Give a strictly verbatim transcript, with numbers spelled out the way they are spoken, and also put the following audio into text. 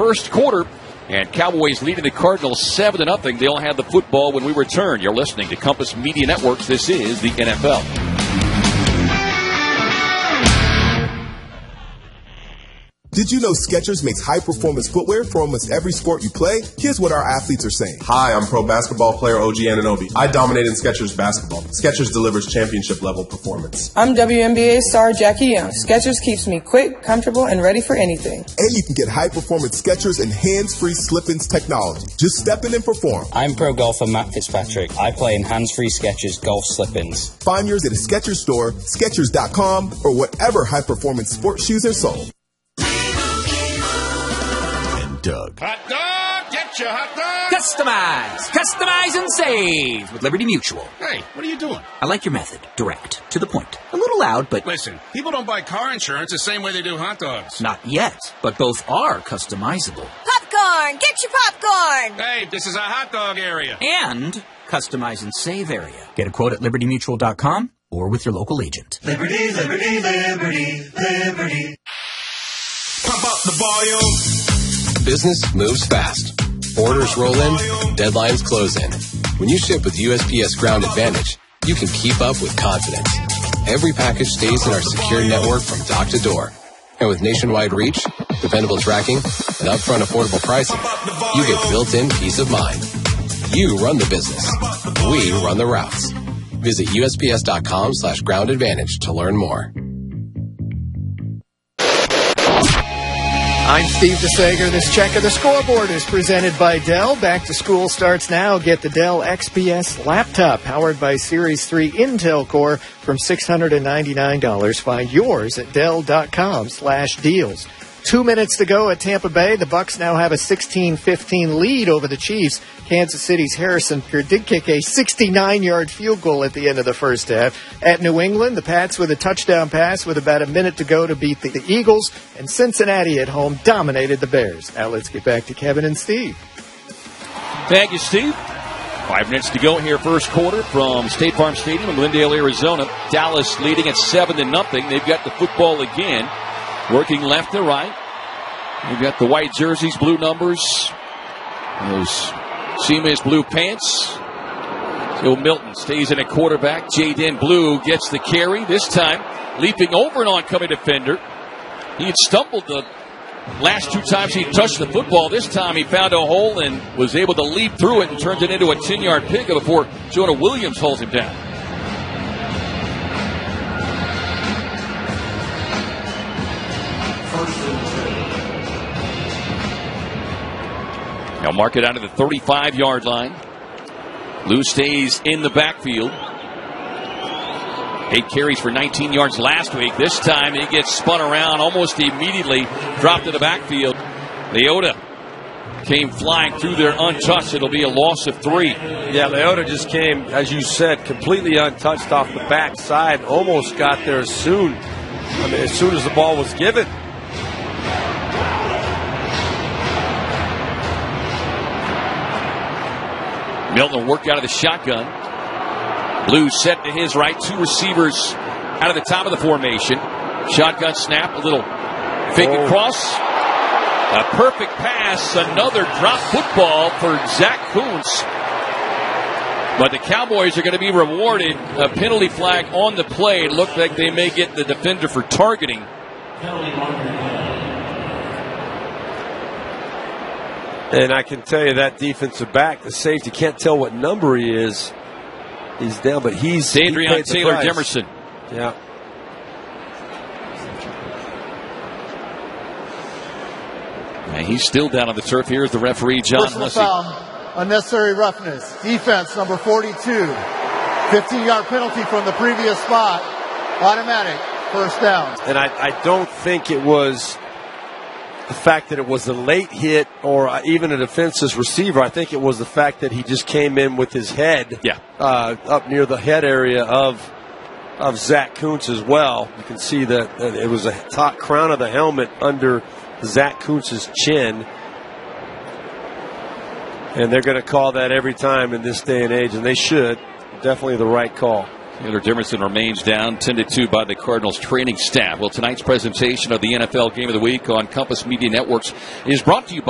first quarter. And Cowboys leading the Cardinals seven to nothing. They'll have the football when we return. You're listening to Compass Media Networks. This is the N F L. Did you know Skechers makes high-performance footwear for almost every sport you play? Here's what our athletes are saying. Hi, I'm pro basketball player O G Anunoby. I dominate in Skechers basketball. Skechers delivers championship-level performance. I'm W N B A star Jackie Young. Skechers keeps me quick, comfortable, and ready for anything. And you can get high-performance Skechers and hands-free slip-ins technology. Just step in and perform. I'm pro golfer Matt Fitzpatrick. I play in hands-free Skechers golf slip-ins. Find yours at a Skechers store, Skechers dot com, or whatever high-performance sports shoes are sold. Doug. Hot dog! Get your hot dog! Customize! Customize and save with Liberty Mutual. Hey, what are you doing? I like your method. Direct. To the point. A little loud, but... Listen, people don't buy car insurance the same way they do hot dogs. Not yet, but both are customizable. Popcorn! Get your popcorn! Hey, this is a hot dog area. And customize and save area. Get a quote at liberty mutual dot com or with your local agent. Liberty, liberty, liberty, liberty. Pump up the volume. Business moves fast. Orders roll in, deadlines close in. When you ship with U S P S Ground Advantage, you can keep up with confidence. Every package stays in our secure network from dock to door. And with nationwide reach, dependable tracking, and upfront affordable pricing, you get built-in peace of mind. You run the business. We run the routes. Visit U S P S dot com slash ground advantage to learn more. I'm Steve DeSager. This check of the scoreboard is presented by Dell. Back to school starts now. Get the Dell X P S laptop powered by Series three Intel Core from six hundred ninety-nine dollars. Find yours at Dell dot com slash deals. Two minutes to go at Tampa Bay. The Bucs now have a sixteen fifteen lead over the Chiefs. Kansas City's Harrison Butker did kick a sixty-nine-yard field goal at the end of the first half. At New England, the Pats with a touchdown pass with about a minute to go to beat the, the Eagles. And Cincinnati at home dominated the Bears. Now let's get back to Kevin and Steve. Thank you, Steve. Five minutes to go here, first quarter from State Farm Stadium in Glendale, Arizona. Dallas leading at seven to nothing. They've got the football again. Working left to right. We've got the white jerseys, blue numbers. Those Seamus blue pants. Joe Milton stays in a quarterback. Jaden Blue gets the carry. This time, leaping over an oncoming defender. He had stumbled the last two times he touched the football. This time he found a hole and was able to leap through it and turns it into a ten-yard pickup before Jonah Williams holds him down. Now mark it out to the thirty-five-yard line. Lou stays in the backfield. Eight carries for nineteen yards last week. This time he gets spun around almost immediately, dropped to the backfield. Leota came flying through there untouched. It'll be a loss of three. Yeah, Leota just came, as you said, completely untouched off the backside. Almost got there soon. I mean, as soon as the ball was given. Milton worked out of the shotgun. Blue set to his right. Two receivers out of the top of the formation. Shotgun snap. A little fake oh. across. A perfect pass. Another drop football for Zach Kuntz. But the Cowboys are going to be rewarded. A penalty flag on the play. It looked like they may get the defender for targeting. And I can tell you that defensive back, the safety, can't tell what number he is. He's down, but he's Adrian he Taylor Demerson. Yeah. And he's still down on the turf. Here's the referee, John Personal Hussey. Foul, unnecessary roughness. Defense, number forty-two. fifteen-yard penalty from the previous spot. Automatic, first down. And I, I don't think it was the fact that it was a late hit or even a defenseless receiver. I think it was the fact that he just came in with his head yeah. uh, up near the head area of of Zach Kuntz as well. You can see that, that it was a top crown of the helmet under Zach Kuntz's chin. And they're going to call that every time in this day and age, and they should. Definitely the right call. Taylor Demerson remains down ten to two by the Cardinals training staff. Well, tonight's presentation of the N F L Game of the Week on Compass Media Networks is brought to you by